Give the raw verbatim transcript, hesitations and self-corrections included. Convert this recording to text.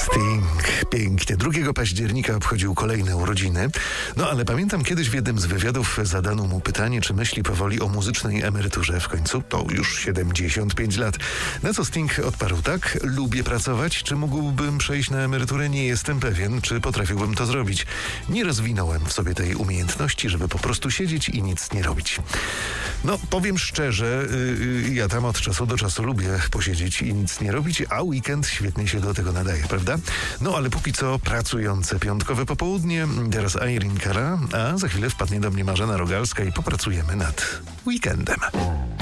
Sting, pięknie. drugiego października obchodził kolejne urodziny. No ale pamiętam kiedyś w jednym z wywiadów zadano mu pytanie, czy myśli powoli o muzycznej emeryturze. W końcu to już siedemdziesiąt pięć lat. Na co Sting odparł tak: lubię pracować. Czy mógłbym przejść na emeryturę? Nie jestem pewien, czy potrafiłbym to zrobić. Nie rozwinąłem w sobie tej umiejętności, żeby po prostu siedzieć i nic nie robić. No, powiem szczerze, yy, ja tam od czasu do czasu lubię posiedzieć i nic nie robić, a weekend świetnie się do tego nadaje, prawda? No, ale póki co pracujące piątkowe popołudnie, teraz Irene Cara, a za chwilę wpadnie do mnie Marzena Rogalska i popracujemy nad weekendem.